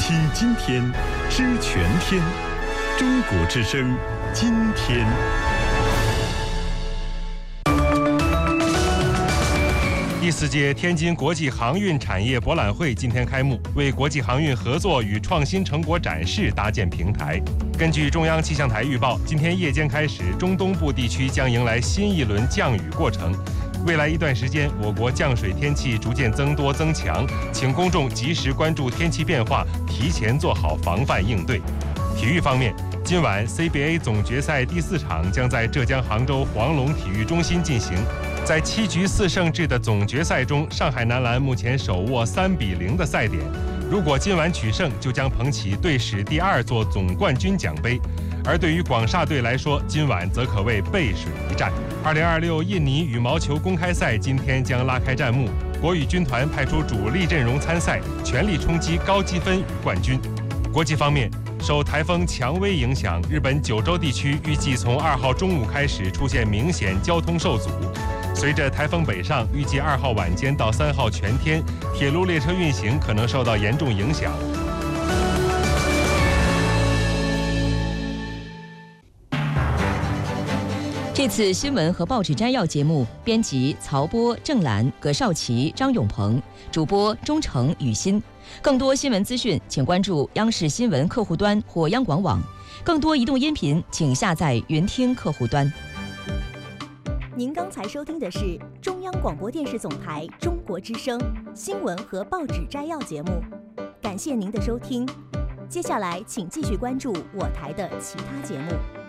听今天，知全天。中国之声，今天。 第4届天津国际航运产业博览会今天开幕，为国际航运合作与创新成果展示搭建平台。根据中央气象台预报，今天夜间开始，中东部地区将迎来新一轮降雨过程。未来一段时间，我国降水天气逐渐增多增强，请公众及时关注天气变化，提前做好防范应对。体育方面，今晚 CBA 总决赛第4场将在浙江杭州黄龙体育中心进行。在7局4胜制的总决赛中，上海男篮目前手握3-0的赛点。如果今晚取胜，就将捧起队史第2座总冠军奖杯。而对于广厦队来说，今晚则可谓背水一战。2026印尼羽毛球公开赛今天将拉开战幕，国羽军团派出主力阵容参赛，全力冲击高积分与冠军。国际方面，受台风蔷薇影响，日本九州地区预计从2号中午开始出现明显交通受阻。随着台风北上，预计2号晚间到3号全天，铁路列车运行可能受到严重影响。 这次新闻和报纸摘要节目，编辑曹波、郑兰、葛少奇、张永鹏，主播钟诚、雨欣。更多新闻资讯，请关注央视新闻客户端或央广网。更多移动音频，请下载云听客户端。 您刚才收听的是中央广播电视总台中国之声新闻和报纸摘要节目，感谢您的收听。接下来，请继续关注我台的其他节目。